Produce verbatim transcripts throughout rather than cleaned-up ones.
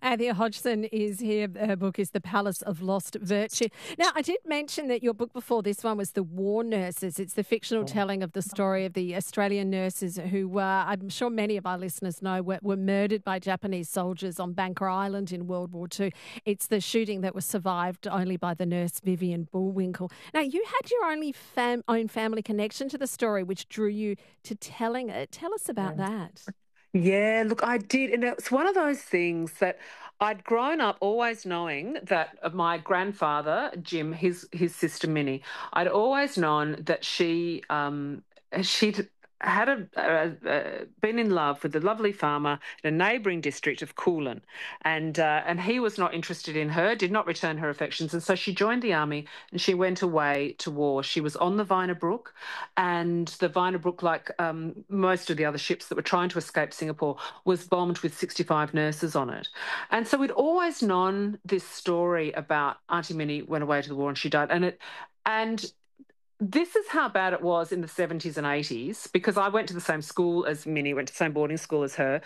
Anthea Hodgson is here. Her book is The Palace of Lost Virtue. Now, I did mention that your book before this one was The War Nurses. It's the fictional telling of the story of the Australian nurses who, uh, I'm sure many of our listeners know, were, were murdered by Japanese soldiers on Banker Island in World War Two. It's the shooting that was survived only by the nurse Vivian Bullwinkle. Now, you had your only fam- own family connection to the story, which drew you to telling it. Tell us about that. Yeah, look, I did. And it's one of those things that I'd grown up always knowing that of my grandfather, Jim, his his sister Minnie, I'd always known that she um she'd had a, a, a been in love with a lovely farmer in a neighbouring district of Coolin, and uh, and he was not interested in her, did not return her affections, and so she joined the army and she went away to war. She was on the Viner Brook, and the Viner Brook, like um, most of the other ships that were trying to escape Singapore, was bombed with sixty-five nurses on it. And so we'd always known this story about Auntie Minnie went away to the war and she died, and it and this is how bad it was in the seventies and eighties, because I went to the same school as Minnie, went to the same boarding school as her.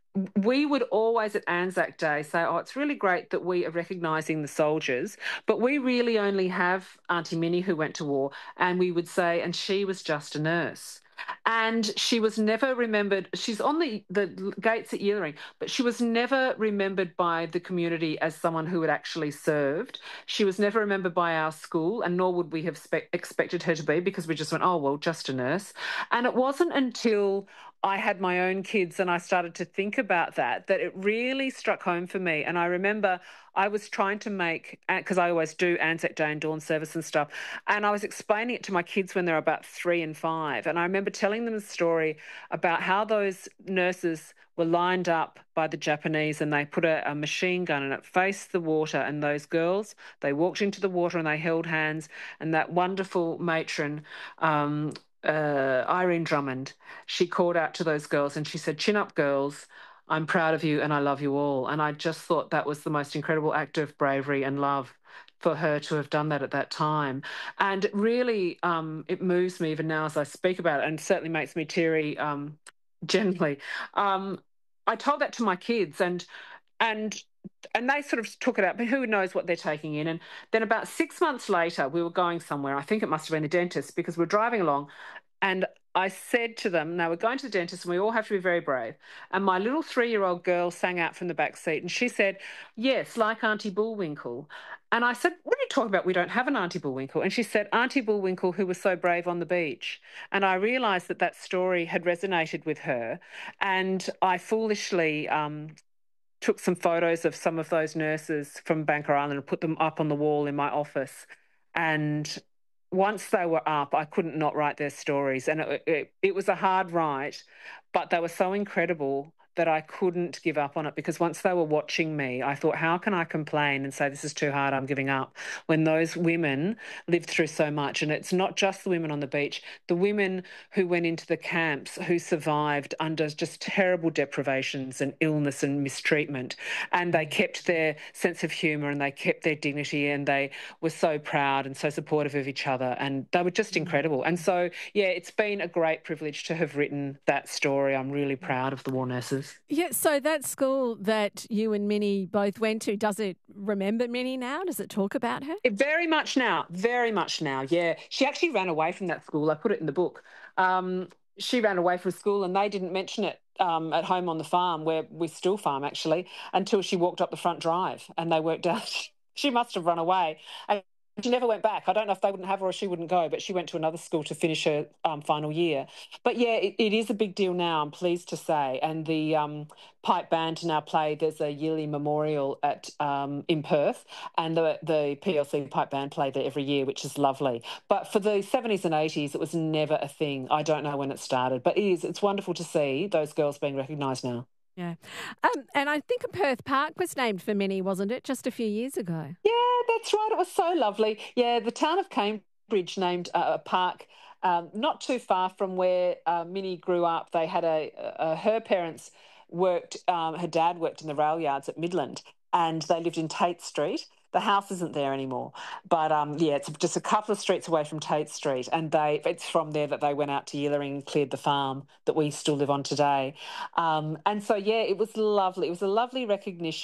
We would always at Anzac Day say, oh, it's really great that we are recognising the soldiers, but we really only have Auntie Minnie who went to war. And we would say, and she was just a nurse. And she was never remembered. She's on the, the gates at Yeathering, but she was never remembered by the community as someone who had actually served. She was never remembered by our school, and nor would we have spe- expected her to be, because we just went, oh, well, just a nurse. And it wasn't until I had my own kids and I started to think about that, that it really struck home for me. And I remember I was trying to make, because I always do Anzac Day and dawn service and stuff, and I was explaining it to my kids when they were about three and five. And I remember telling them the story about how those nurses were lined up by the Japanese and they put a, a machine gun and it faced the water, and those girls, they walked into the water and they held hands, and that wonderful matron, um, uh, Irene Drummond, she called out to those girls and she said, "Chin up, girls. I'm proud of you and I love you all." And I just thought that was the most incredible act of bravery and love for her to have done that at that time. And really, um, it moves me even now as I speak about it, and certainly makes me teary um, gently. Um, I told that to my kids, and and and they sort of took it up, but who knows what they're taking in. And then about six months later, we were going somewhere. I think it must have been the dentist, because we we're driving along, and I said to them, now we're going to the dentist and we all have to be very brave. And my little three-year-old girl sang out from the back seat and she said, yes, like Auntie Bullwinkle. And I said, what are you talking about? We don't have an Auntie Bullwinkle. And she said, Auntie Bullwinkle, who was so brave on the beach. And I realised that that story had resonated with her. And I foolishly um, took some photos of some of those nurses from Banker Island and put them up on the wall in my office. And once they were up, I couldn't not write their stories. And it, it, it was a hard write, but they were so incredible that I couldn't give up on it, because once they were watching me, I thought, how can I complain and say this is too hard, I'm giving up, when those women lived through so much? And it's not just the women on the beach, the women who went into the camps, who survived under just terrible deprivations and illness and mistreatment, and they kept their sense of humour and they kept their dignity, and they were so proud and so supportive of each other, and they were just incredible. And so, yeah, it's been a great privilege to have written that story. I'm really proud of the war nurses. Yeah, so that school that you and Minnie both went to, does it remember Minnie now? Does it talk about her? It, very much now, very much now, yeah. She actually ran away from that school. I put it in the book. Um, she ran away from school and they didn't mention it um, at home on the farm, where we still farm actually, until she walked up the front drive and they worked out she must have run away. And she never went back. I don't know if they wouldn't have her or she wouldn't go, but she went to another school to finish her um, final year. But yeah, it, it is a big deal now, I'm pleased to say. And the um, pipe band now play, there's a yearly memorial at um, in Perth, and the, the P L C pipe band play there every year, which is lovely. But for the seventies and eighties, it was never a thing. I don't know when it started, but it is, it's wonderful to see those girls being recognised now. Yeah. Um, and I think a Perth Park was named for Minnie, wasn't it, just a few years ago? Yeah, that's right. It was so lovely. Yeah, the town of Cambridge named uh, a park um, not too far from where uh, Minnie grew up. They had a, a her parents worked, um, her dad worked in the rail yards at Midland, and they lived in Tate Street. The house isn't there anymore, but um, yeah, it's just a couple of streets away from Tate Street, and they it's from there that they went out to Yeathering and cleared the farm that we still live on today. Um, and so, yeah, it was lovely. It was a lovely recognition.